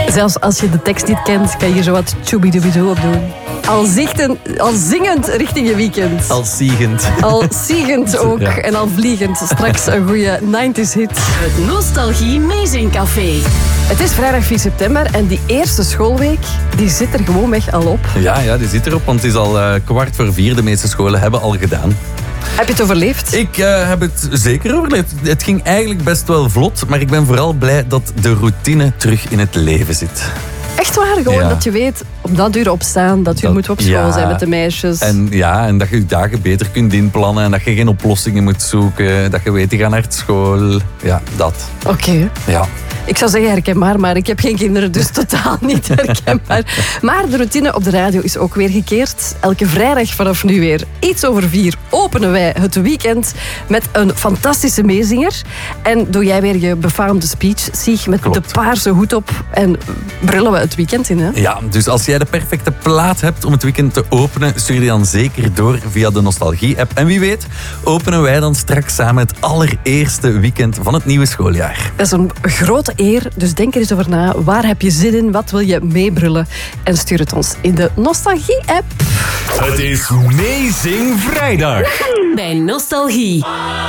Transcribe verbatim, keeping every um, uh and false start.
Zelfs als je de tekst niet kent, kan je hier zo wat choobidoobidoo op doen. Al, zichten, al zingend richting je weekend. Al ziegend. Al ziegend ook. Ja. En al vliegend. Straks een goede nineties hit. Het Nostalgie Meezingcafé. Het is vrijdag vier september en die eerste schoolweek die zit er gewoonweg al op. Ja, ja, die zit erop, want het is al uh, kwart voor vier. De meeste scholen hebben al gedaan. Heb je het overleefd? Ik uh, heb het zeker overleefd. Het ging eigenlijk best wel vlot, maar ik ben vooral blij dat de routine terug in het leven zit. Echt waar, gewoon Ja. dat je weet op dat uur opstaan, dat je Dat- moet op school ja. zijn met de meisjes. En ja, en dat je je dagen beter kunt inplannen en dat je geen oplossingen moet zoeken. Dat je weet, je gaat naar school. Ja, dat. Oké. Ja. Ik zou zeggen herkenbaar, maar ik heb geen kinderen, dus totaal niet herkenbaar. Maar de routine op de radio is ook weer gekeerd. Elke vrijdag vanaf nu weer iets over vier openen wij het weekend met een fantastische meezinger. En doe jij weer je befaamde speech, Sieg, met Klopt. de paarse hoed op en brullen we het weekend in, hè? Ja, dus als jij de perfecte plaat hebt om het weekend te openen, stuur die dan zeker door via de Nostalgie-app. En wie weet, openen wij dan straks samen het allereerste weekend van het nieuwe schooljaar. Dat is een grote eer, dus denk er eens over na. Waar heb je zin in? Wat wil je meebrullen? En stuur het ons in de Nostalgie-app. Het is Meezing Vrijdag. Bij Nostalgie.